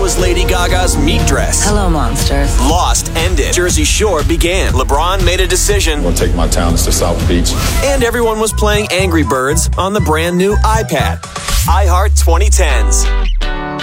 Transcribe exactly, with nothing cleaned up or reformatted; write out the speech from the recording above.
was Lady Gaga's meat dress. Hello, monsters. Lost ended. Jersey Shore began. LeBron made a decision. I'm going to take my talents to South Beach. And everyone was playing Angry Birds on the brand new iPad. iHeart twenty tens.